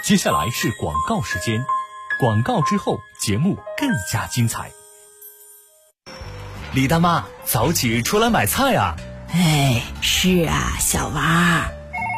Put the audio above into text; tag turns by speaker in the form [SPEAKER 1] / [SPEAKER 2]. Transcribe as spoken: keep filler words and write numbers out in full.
[SPEAKER 1] 接下来是广告时间，广告之后节目更加精彩。
[SPEAKER 2] 李大妈，早起出来买菜啊？
[SPEAKER 3] 哎，是啊，小娃儿，